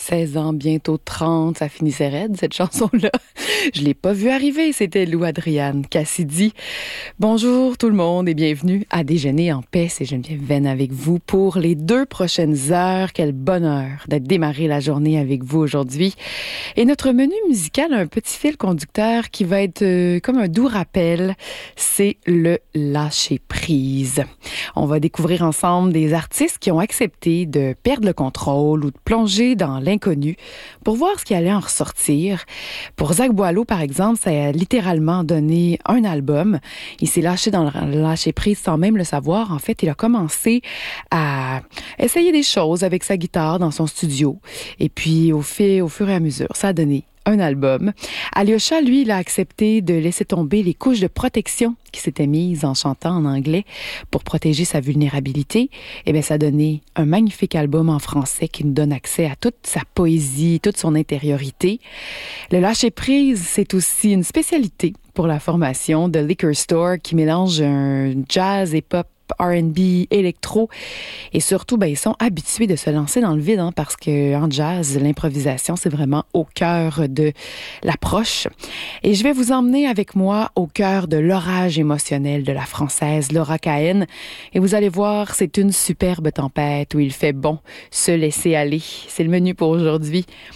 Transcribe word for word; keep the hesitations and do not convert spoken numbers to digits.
seize ans, bientôt trente, ça finissait raide, cette chanson-là. Je l'ai pas vue arriver, c'était Lou Adriane Cassidy. Bonjour tout le monde et bienvenue à Déjeuner en paix. C'est Geneviève Venn avec vous pour les deux prochaines heures. Quel bonheur d'être démarré la journée avec vous aujourd'hui. Et notre menu musical a un petit fil conducteur qui va être euh, comme un doux rappel. C'est le lâcher prise. On va découvrir ensemble des artistes qui ont accepté de perdre le contrôle ou de plonger dans l'inconnu pour voir ce qui allait en ressortir. Pour Zach Boileau, par exemple, ça a littéralement donné un album. Il s'est lâché dans le lâcher prise sans même le savoir. En fait, il a commencé à essayer des choses avec sa guitare dans son studio. Et puis, au, fait, au fur et à mesure, ça a donné un album. Alyosha, lui, il a accepté de laisser tomber les couches de protection qui s'étaient mises en chantant en anglais pour protéger sa vulnérabilité. Eh bien, ça a donné un magnifique album en français qui nous donne accès à toute sa poésie, toute son intériorité. Le lâcher-prise, c'est aussi une spécialité pour la formation de Liquor Store qui mélange un jazz et pop, R and B, électro. Et surtout, ben, ils sont habitués de se lancer dans le vide, hein, parce que en jazz, l'improvisation, c'est vraiment au cœur de l'approche. Et je vais vous emmener avec moi au cœur de l'orage émotionnel de la Française Laura Cahen. Et vous allez voir, c'est une superbe tempête où il fait bon se laisser aller. C'est le menu pour aujourd'hui.